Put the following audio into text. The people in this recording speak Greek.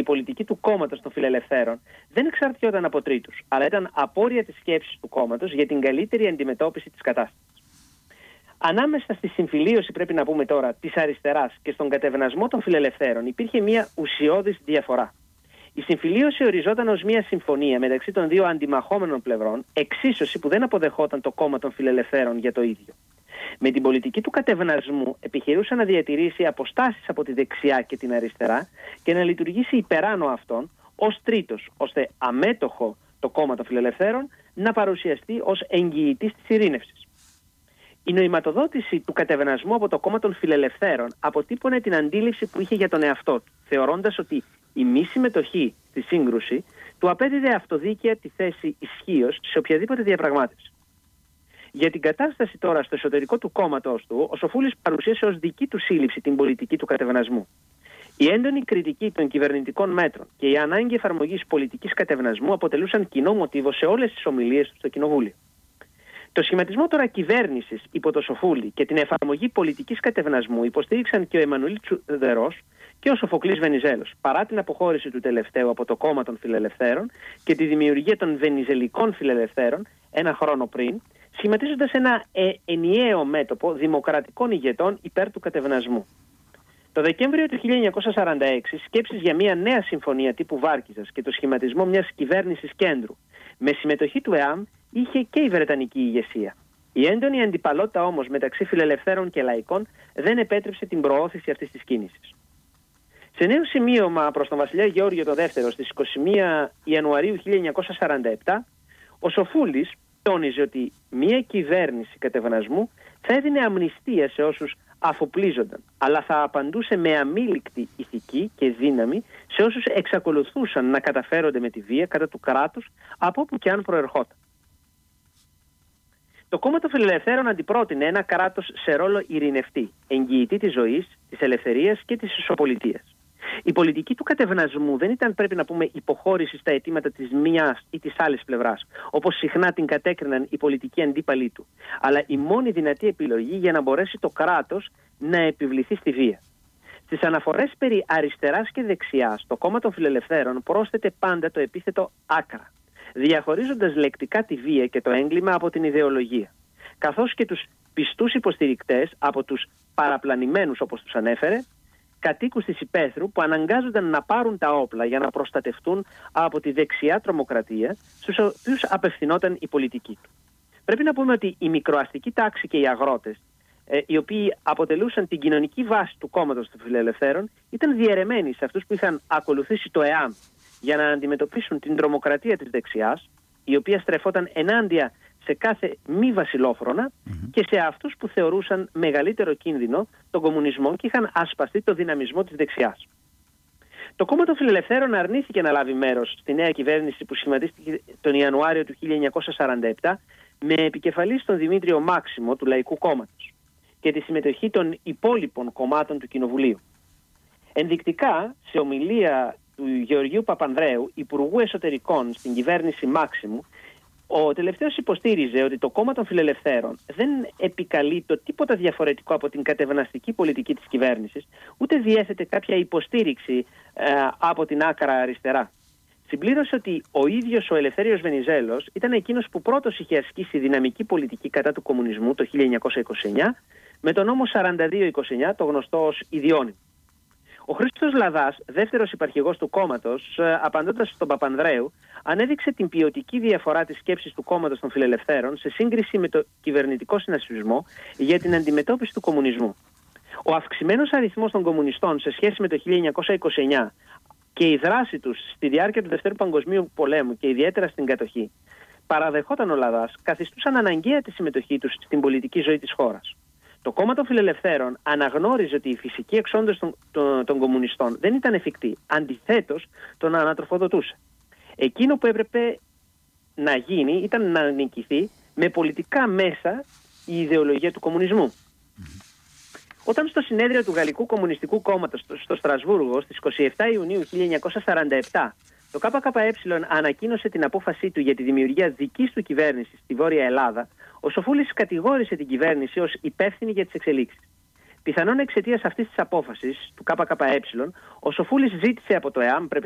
πολιτική του κόμματος των Φιλελευθέρων δεν εξαρτιόταν από τρίτους, αλλά ήταν απόρρια της σκέψης του κόμματος για την καλύτερη αντιμετώπιση της κατάστασης. Ανάμεσα στη συμφιλίωση, πρέπει να πούμε τώρα, της αριστεράς και στον κατευνασμό των Φιλελευθέρων υπήρχε μια ουσιώδης διαφορά. Η συμφιλίωση οριζόταν ως μια συμφωνία μεταξύ των δύο αντιμαχόμενων πλευρών, εξίσωση που δεν αποδεχόταν το κόμμα των Φιλελευθέρων για το ίδιο. Με την πολιτική του κατευνασμού επιχειρούσε να διατηρήσει αποστάσεις από τη δεξιά και την αριστερά και να λειτουργήσει υπεράνω αυτών ως τρίτος, ώστε αμέτωχο το κόμμα των Φιλελευθέρων να παρουσιαστεί ως εγγυητής της ειρήνευσης. Η νοηματοδότηση του κατευνασμού από το κόμμα των Φιλελευθέρων αποτύπωνε την αντίληψη που είχε για τον εαυτό του, θεωρώντας ότι η μη συμμετοχή στη σύγκρουση του απέδιδε αυτοδίκαια τη θέση ισχύως σε οποιαδήποτε διαπραγμάτευση. Για την κατάσταση τώρα στο εσωτερικό του κόμματος του, ο Σοφούλης παρουσίασε ως δική του σύλληψη την πολιτική του κατευνασμού. Η έντονη κριτική των κυβερνητικών μέτρων και η ανάγκη εφαρμογής πολιτικής κατευνασμού αποτελούσαν κοινό μοτίβο σε όλες τις ομιλίες του στο Κοινοβούλιο. Το σχηματισμό τώρα κυβέρνησης υπό το Σοφούλη και την εφαρμογή πολιτικής κατευνασμού υποστήριξαν και ο Εμμανουήλ Τσουδερός και ο Σοφοκλής Βενιζέλος, παρά την αποχώρηση του τελευταίου από το κόμμα των Φιλελευθέρων και τη δημιουργία των Βενιζελικών Φιλελευθέρων ένα χρόνο πριν, σχηματίζοντας ένα ενιαίο μέτωπο δημοκρατικών ηγετών υπέρ του κατευνασμού. Το Δεκέμβριο του 1946, σκέψεις για μια νέα συμφωνία τύπου Βάρκιζας και το σχηματισμό μιας κυβέρνησης κέντρου με συμμετοχή του ΕΑΜ είχε και η Βρετανική ηγεσία. Η έντονη αντιπαλότητα όμως μεταξύ φιλελευθέρων και λαϊκών δεν επέτρεψε την προώθηση αυτής της κίνησης. Σε νέο σημείωμα προς τον βασιλιά Γεώργιο το δεύτερο στις 21 Ιανουαρίου 1947, ο Σοφούλης τόνιζε ότι μια κυβέρνηση κατευνασμού θα έδινε αμνηστία σε όσους αφοπλίζονταν, αλλά θα απαντούσε με αμήλικτη ηθική και δύναμη σε όσους εξακολουθούσαν να καταφέρονται με τη βία κατά του κράτους από όπου και αν προερχόταν. Το κόμμα των Φιλελευθέρων αντιπρότεινε ένα κράτος σε ρόλο ειρηνευτή, εγγυητή της ζωής, της ελευθερίας και της ισοπολιτείας. Η πολιτική του κατευνασμού δεν ήταν, πρέπει να πούμε, υποχώρηση στα αιτήματα της μιας ή της άλλης πλευράς, όπως συχνά την κατέκριναν οι πολιτικοί αντίπαλοι του, αλλά η μόνη δυνατή επιλογή για να μπορέσει το κράτος να επιβληθεί στη βία. Στις αναφορές περί αριστεράς και δεξιάς, το κόμμα των Φιλελευθέρων πρόσθεται πάντα το επίθετο άκρα, διαχωρίζοντας λεκτικά τη βία και το έγκλημα από την ιδεολογία, καθώς και τους πιστούς υποστηρικτές από τους παραπλανημένους, όπως τους ανέφερε, κατοίκους της υπαίθρου που αναγκάζονταν να πάρουν τα όπλα για να προστατευτούν από τη δεξιά τρομοκρατία στους οποίους απευθυνόταν η πολιτική του. Πρέπει να πούμε ότι η μικροαστική τάξη και οι αγρότες, οι οποίοι αποτελούσαν την κοινωνική βάση του κόμματος των Φιλελευθέρων, ήταν διαιρεμένοι σε αυτούς που είχαν ακολουθήσει το ΕΑΜ για να αντιμετωπίσουν την τρομοκρατία της δεξιάς, η οποία στρεφόταν ενάντια σε κάθε μη βασιλόφρονα και σε αυτούς που θεωρούσαν μεγαλύτερο κίνδυνο τον κομμουνισμό και είχαν ασπαστεί το δυναμισμό της δεξιάς. Το κόμμα των Φιλελευθέρων αρνήθηκε να λάβει μέρος στη νέα κυβέρνηση που σχηματίστηκε τον Ιανουάριο του 1947 με επικεφαλής τον Δημήτριο Μάξιμο του Λαϊκού Κόμματος και τη συμμετοχή των υπόλοιπων κομμάτων του Κοινοβουλίου. Ενδεικτικά, σε ομιλία του Γεωργίου Παπανδρέου, Υπουργού Εσωτερικών στην κυβέρνηση Μάξιμου, ο τελευταίος υποστήριζε ότι το κόμμα των Φιλελευθέρων δεν επικαλεί το τίποτα διαφορετικό από την κατευναστική πολιτική της κυβέρνησης, ούτε διέθετε κάποια υποστήριξη από την άκρα αριστερά. Συμπλήρωσε ότι ο ίδιος ο Ελευθέριος Βενιζέλος ήταν εκείνος που πρώτος είχε ασκήσει δυναμική πολιτική κατά του κομμουνισμού το 1929 με τον νόμο 42-29, το γνωστό ως Ιδιώνυμο. Ο Χρήστος Λαδάς, δεύτερος υπαρχηγός του κόμματος, απαντώντας στον Παπανδρέου, ανέδειξε την ποιοτική διαφορά της σκέψης του κόμματος των Φιλελευθέρων σε σύγκριση με το κυβερνητικό συνασπισμό για την αντιμετώπιση του κομμουνισμού. Ο αυξημένος αριθμός των κομμουνιστών σε σχέση με το 1929 και η δράση τους στη διάρκεια του Δευτέρου Παγκοσμίου Πολέμου και ιδιαίτερα στην κατοχή, παραδεχόταν ο Λαδάς, καθιστούσαν αναγκαία τη συμμετοχή τους στην πολιτική ζωή της χώρας. Το κόμμα των Φιλελευθέρων αναγνώριζε ότι η φυσική εξόντωση των κομμουνιστών δεν ήταν εφικτή. Αντιθέτως, τον ανατροφοδοτούσε. Εκείνο που έπρεπε να γίνει ήταν να νικηθεί με πολιτικά μέσα η ιδεολογία του κομμουνισμού. Όταν στο συνέδριο του Γαλλικού Κομμουνιστικού Κόμματος στο Στρασβούργο στις 27 Ιουνίου 1947 το ΚΚΕ ανακοίνωσε την απόφασή του για τη δημιουργία δικής του κυβέρνησης στη Βόρεια Ελλάδα, ο Σοφούλης κατηγόρησε την κυβέρνηση ως υπεύθυνη για τις εξελίξεις. Πιθανόν εξαιτίας αυτής της απόφασης του ΚΚΕ, ο Σοφούλης ζήτησε από το ΕΑΜ,